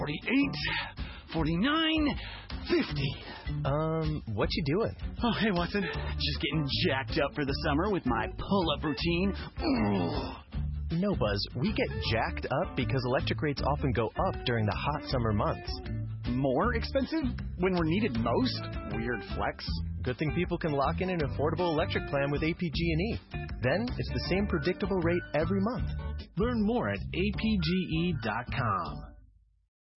48, 49, 50. What you doing? Oh, hey, Watson. Just getting jacked up for the summer with my pull-up routine. No, Buzz. We get jacked up because electric rates often go up during the hot summer months. More expensive when we're needed most? Weird flex. Good thing people can lock in an affordable electric plan with APG&E. Then it's the same predictable rate every month. Learn more at apge.com.